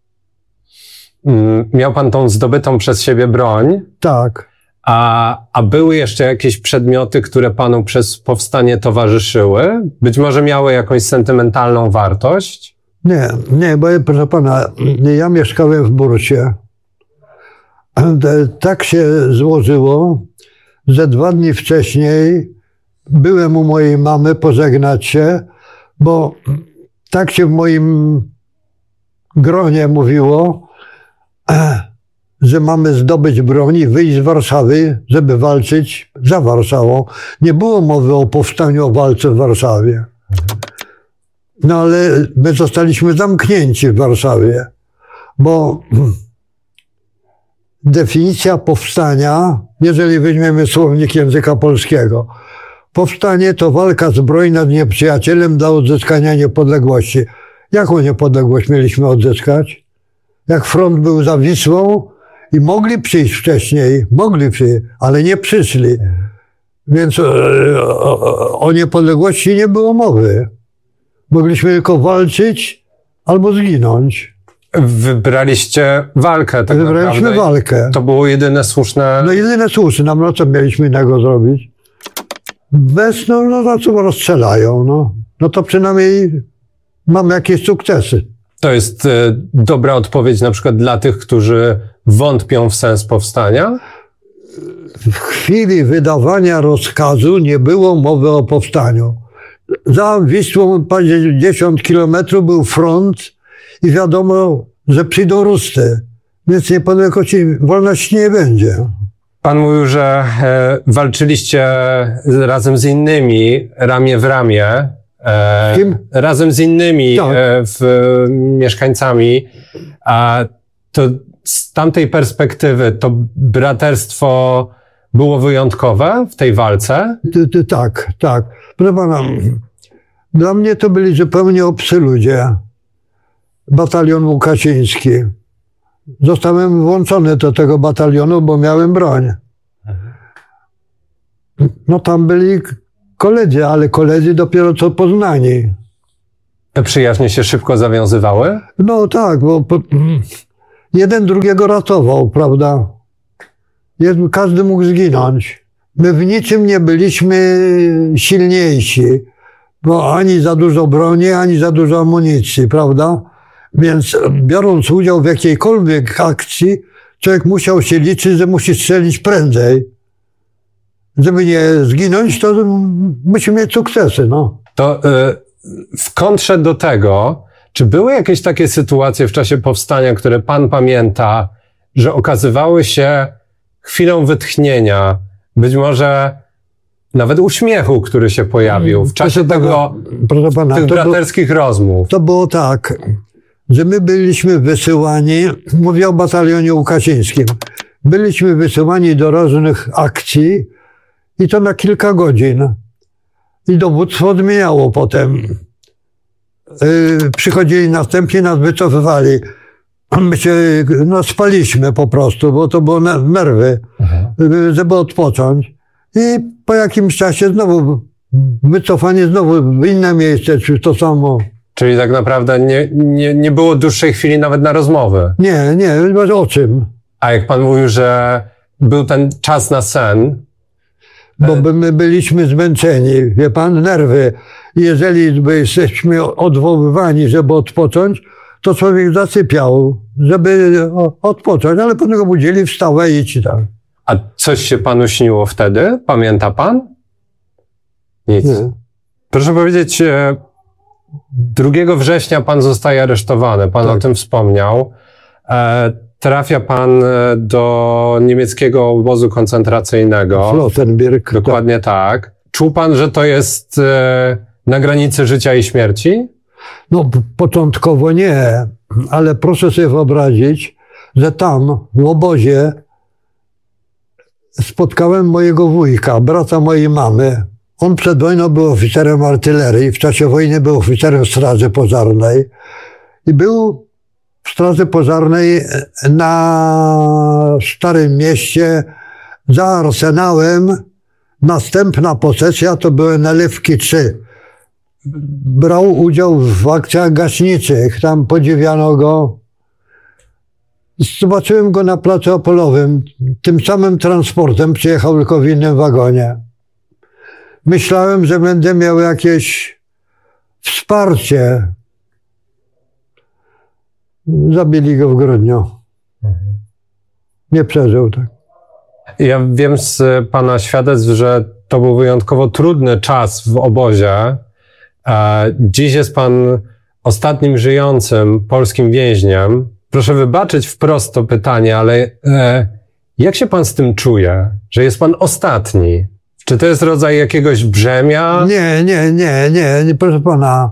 Miał pan tą zdobytą przez siebie broń. Tak. A, a były jeszcze jakieś przedmioty, które panu przez powstanie towarzyszyły? Być może miały jakąś sentymentalną wartość? Nie, nie, bo proszę pana, ja mieszkałem w Bursie. Tak się złożyło, że dwa dni wcześniej byłem u mojej mamy pożegnać się, bo tak się w moim gronie mówiło, że mamy zdobyć broń i wyjść z Warszawy, żeby walczyć za Warszawą. Nie było mowy o powstaniu, o walce w Warszawie. No ale my zostaliśmy zamknięci w Warszawie, bo definicja powstania, jeżeli weźmiemy słownik języka polskiego, powstanie to walka zbrojna z nieprzyjacielem dla odzyskania niepodległości. Jaką niepodległość mieliśmy odzyskać? Jak front był za Wisłą i mogli przyjść wcześniej, mogli przyjść, ale nie przyszli. Więc o, o, o niepodległości nie było mowy. Mogliśmy tylko walczyć albo zginąć. Wybraliście walkę. Tak Wybraliśmy naprawdę. walkę. To było jedyne słuszne... No jedyne słuszne, no co mieliśmy innego zrobić? Bez, no, no, no co rozstrzelają, no. No to przynajmniej mamy jakieś sukcesy. To jest y, dobra odpowiedź na przykład dla tych, którzy wątpią w sens powstania? W chwili wydawania rozkazu nie było mowy o powstaniu. Za Wisłą dziesięć kilometrów był front i wiadomo, że przyjdą Ruscy. Więc niepodległości, wolności nie będzie. Pan mówił, że e, walczyliście razem z innymi, ramię w ramię. E, Kim? Razem z innymi Tak. e, w, e, mieszkańcami. A to z tamtej perspektywy to braterstwo było wyjątkowe w tej walce? Ty, ty, tak, tak. Proszę pana, dla mnie to byli zupełnie obcy ludzie. Batalion Łukasiński. Zostałem włączony do tego batalionu, bo miałem broń. No tam byli koledzy, ale koledzy dopiero co poznani. Te przyjaźnie się szybko zawiązywały? No tak, bo po, jeden drugiego ratował, prawda? Jeden, każdy mógł zginąć. My w niczym nie byliśmy silniejsi, bo ani za dużo broni, ani za dużo amunicji, prawda? Więc biorąc udział w jakiejkolwiek akcji, człowiek musiał się liczyć, że musi strzelić prędzej. Żeby nie zginąć, to musi mieć sukcesy, no. To y, w kontrze do tego, czy były jakieś takie sytuacje w czasie powstania, które pan pamięta, że okazywały się chwilą wytchnienia, być może nawet uśmiechu, który się pojawił w czasie proszę tego, pana, proszę pana, tych to braterskich było, rozmów? To było tak, że my byliśmy wysyłani, mówię o batalionie łukaszyńskim, byliśmy wysyłani do różnych akcji i to na kilka godzin. I dowództwo zmieniało potem. Yy, przychodzili następnie, nas wycofywali. My się no, spaliśmy po prostu, bo to było nerwy, mhm. żeby odpocząć. I po jakimś czasie znowu wycofanie znowu w inne miejsce, czy to samo. Czyli tak naprawdę nie, nie, nie było dłuższej chwili nawet na rozmowy? Nie, nie, o czym? A jak pan mówił, że był ten czas na sen? Bo my byliśmy zmęczeni, wie pan, nerwy. Jeżeli jesteśmy odwoływani, żeby odpocząć, to człowiek zasypiał, żeby odpocząć, ale potem go budzili, wstawaj i idź tam. A coś się panu śniło wtedy? Pamięta pan? Nic. Nie. Proszę powiedzieć, drugiego września pan zostaje aresztowany, pan tak. o tym wspomniał. E, trafia pan do niemieckiego obozu koncentracyjnego. Flossenbürg. Dokładnie tak. tak. Czuł pan, że to jest e, na granicy życia i śmierci? No, początkowo nie, ale proszę sobie wyobrazić, że tam, w obozie, spotkałem mojego wujka, brata mojej mamy. On przed wojną był oficerem artylerii, w czasie wojny był oficerem straży pożarnej i był w straży pożarnej na Starym Mieście za Arsenałem. Następna posesja to były Nalewki trzy. Brał udział w akcjach gaśniczych, tam podziwiano go. Zobaczyłem go na placu Opolowym. Tym samym transportem przyjechał, tylko w innym wagonie. Myślałem, że będę miał jakieś wsparcie. Zabili go w grudniu. Nie przeżył tak. Ja wiem z pana świadectw, że to był wyjątkowo trudny czas w obozie. Dziś jest pan ostatnim żyjącym polskim więźniem. Proszę wybaczyć wprost to pytanie, ale e, jak się pan z tym czuje, że jest pan ostatni? Czy to jest rodzaj jakiegoś brzemia? Nie, nie, nie, nie, nie proszę pana.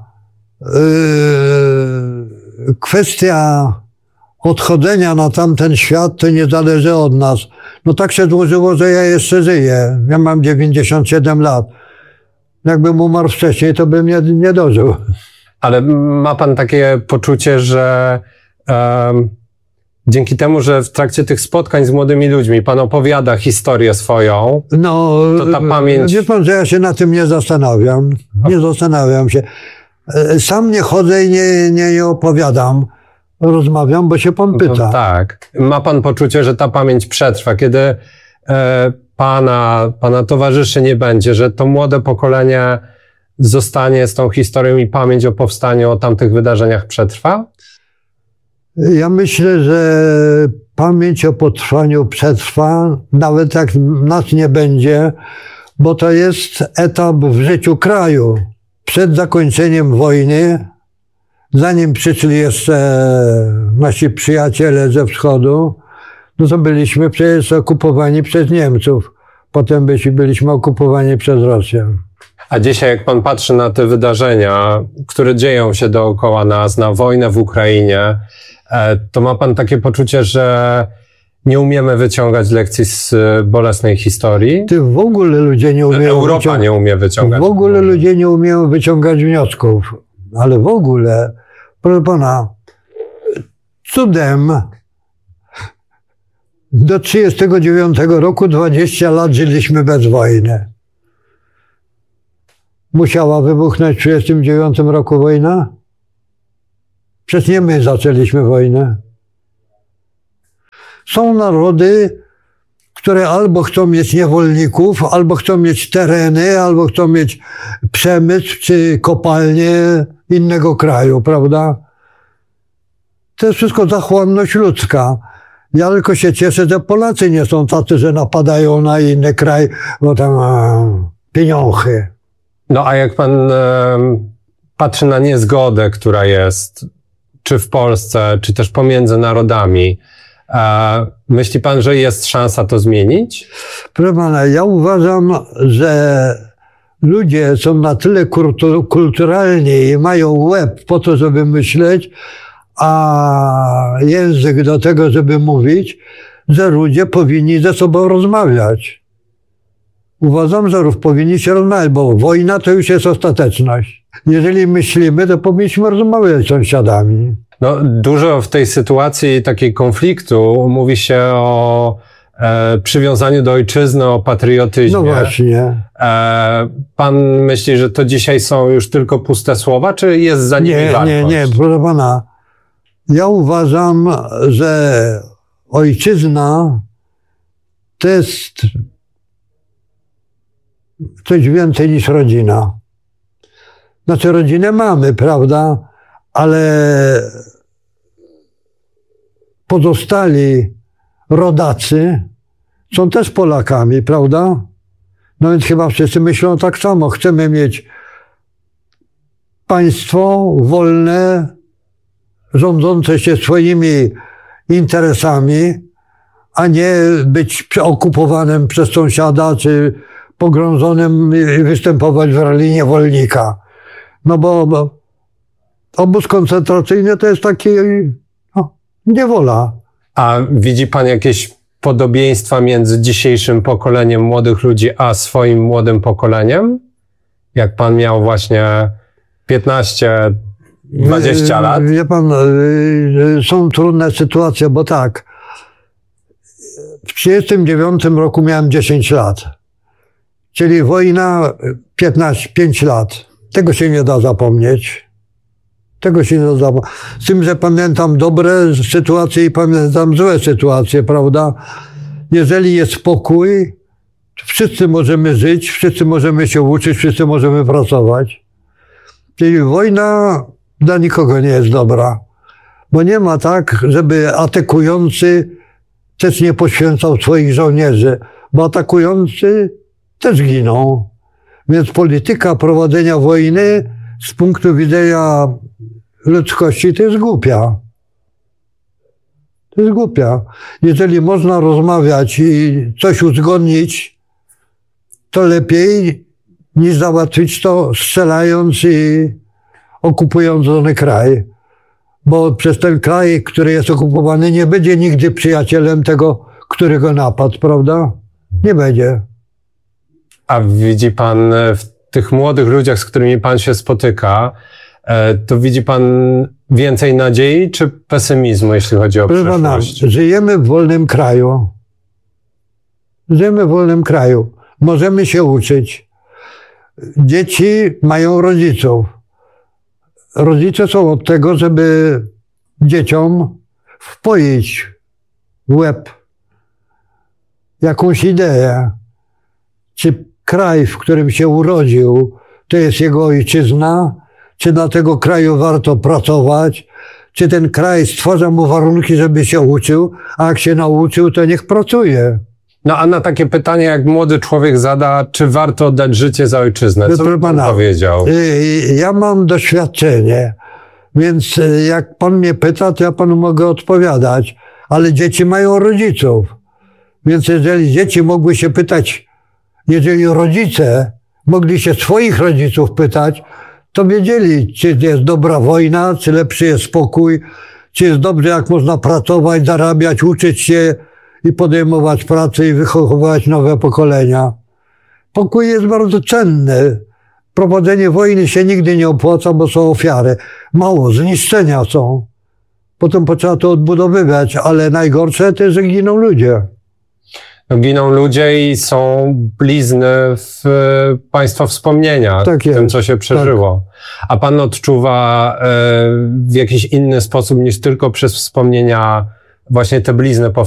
Yy, kwestia odchodzenia na tamten świat to nie zależy od nas. No tak się złożyło, że ja jeszcze żyję. Ja mam dziewięćdziesiąt siedem lat. Jakbym umarł wcześniej, to bym nie, nie dożył. Ale ma pan takie poczucie, że um, dzięki temu, że w trakcie tych spotkań z młodymi ludźmi pan opowiada historię swoją, no, to ta pamięć... Wie pan, że ja się na tym nie zastanawiam. Nie zastanawiam się. Sam nie chodzę i nie, nie, nie opowiadam. Rozmawiam, bo się pan pyta. No, tak. Ma pan poczucie, że ta pamięć przetrwa, kiedy e, pana, pana towarzyszy nie będzie, że to młode pokolenie zostanie z tą historią i pamięć o powstaniu, o tamtych wydarzeniach przetrwa? Ja myślę, że pamięć o potrwaniu przetrwa, nawet jak nas nie będzie, bo to jest etap w życiu kraju. Przed zakończeniem wojny, zanim przyszli jeszcze nasi przyjaciele ze wschodu, no to byliśmy przecież okupowani przez Niemców. Potem byliśmy okupowani przez Rosję. A dzisiaj, jak pan patrzy na te wydarzenia, które dzieją się dookoła nas, na wojnę w Ukrainie, to ma pan takie poczucie, że nie umiemy wyciągać lekcji z bolesnej historii? Ty w ogóle ludzie nie umieją Europa wyciągać, nie umie wyciągać. W ogóle ludzie nie umieją wyciągać wniosków. Ale w ogóle, proszę pana, cudem do trzydziestego dziewiątego roku dwadzieścia lat żyliśmy bez wojny. musiała wybuchnąć w tysiąc dziewięćset trzydziestym dziewiątym roku wojna? Przecież nie my zaczęliśmy wojnę. Są narody, które albo chcą mieć niewolników, albo chcą mieć tereny, albo chcą mieć przemysł czy kopalnie innego kraju, prawda? To jest wszystko zachłanność ludzka. Ja tylko się cieszę, że Polacy nie są tacy, że napadają na inny kraj, bo tam a, pieniądze. No a jak pan e, patrzy na niezgodę, która jest, czy w Polsce, czy też pomiędzy narodami, e, myśli pan, że jest szansa to zmienić? Proszę pana, ja uważam, że ludzie są na tyle kultu- kulturalni i mają łeb po to, żeby myśleć, a język do tego, żeby mówić, że ludzie powinni ze sobą rozmawiać. Uważam, że powinni się rozmawiać, bo wojna to już jest ostateczność. Jeżeli myślimy, to powinniśmy rozmawiać z sąsiadami. No, dużo w tej sytuacji takiej konfliktu mówi się o e, przywiązaniu do ojczyzny, o patriotyzmie. No właśnie. E, pan myśli, że to dzisiaj są już tylko puste słowa, czy jest za nimi Nie, wartość? nie, nie, proszę pana. Ja uważam, że ojczyzna to jest coś więcej niż rodzina. Znaczy rodzinę mamy, prawda? Ale pozostali rodacy są też Polakami, prawda? No więc chyba wszyscy myślą tak samo. Chcemy mieć państwo wolne, rządzące się swoimi interesami, a nie być okupowanym przez sąsiada, czy pogrążonym i występować w roli niewolnika. No bo, bo obóz koncentracyjny to jest taki no, niewola. A widzi pan jakieś podobieństwa między dzisiejszym pokoleniem młodych ludzi, a swoim młodym pokoleniem? Jak pan miał właśnie piętnaście, dwadzieścia lat? Wie pan, są trudne sytuacje, bo tak, w trzydziestym dziewiątym roku miałem dziesięć lat, czyli wojna piętnaście, pięć lat. Tego się nie da zapomnieć. Tego się nie da zapomnieć. Z tym, że pamiętam dobre sytuacje i pamiętam złe sytuacje, prawda? Jeżeli jest spokój, wszyscy możemy żyć, wszyscy możemy się uczyć, wszyscy możemy pracować. Czyli wojna dla nikogo nie jest dobra. Bo nie ma tak, żeby atakujący też nie poświęcał swoich żołnierzy, bo atakujący też giną. Więc polityka prowadzenia wojny z punktu widzenia ludzkości to jest głupia. To jest głupia. Jeżeli można rozmawiać i coś uzgodnić, to lepiej niż załatwić to strzelając i okupując dany kraj. Bo przez ten kraj, który jest okupowany, nie będzie nigdy przyjacielem tego, który go napadł, prawda? Nie będzie. A widzi pan w tych młodych ludziach, z którymi pan się spotyka, to widzi pan więcej nadziei czy pesymizmu, jeśli chodzi o Proszę pana, przyszłość? żyjemy w wolnym kraju. Żyjemy w wolnym kraju. Możemy się uczyć. Dzieci mają rodziców. Rodzice są od tego, żeby dzieciom wpoić w łeb jakąś ideę. Czy kraj, w którym się urodził, to jest jego ojczyzna? Czy dla tego kraju warto pracować? Czy ten kraj stwarza mu warunki, żeby się uczył? A jak się nauczył, to niech pracuje. No a na takie pytanie, jak młody człowiek zada, czy warto oddać życie za ojczyznę? Co by pan powiedział? Ja mam doświadczenie, więc jak pan mnie pyta, to ja panu mogę odpowiadać. Ale dzieci mają rodziców. Więc jeżeli dzieci mogły się pytać, jeżeli rodzice mogli się swoich rodziców pytać, to wiedzieli, czy jest dobra wojna, czy lepszy jest spokój, czy jest dobrze, jak można pracować, zarabiać, uczyć się i podejmować pracę i wychowywać nowe pokolenia. Pokój jest bardzo cenny. Prowadzenie wojny się nigdy nie opłaca, bo są ofiary. Mało, zniszczenia są. Potem potrzeba to odbudowywać, ale najgorsze to jest, że giną ludzie. No, giną ludzie i są blizny w e, Państwa wspomnienia, Tak w tym, jest, co się przeżyło. A Pan odczuwa e, w jakiś inny sposób niż tylko przez wspomnienia właśnie te blizny